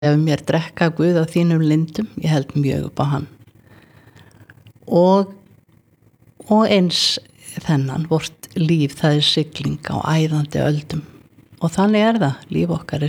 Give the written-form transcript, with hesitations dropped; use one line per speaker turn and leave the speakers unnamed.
ef mér drekka Guð á þínum lindum, ég held mjög upp á hann. Og eins þennan, vort líf, það er sigling á æðandi öldum. Og þannig það, líf okkar er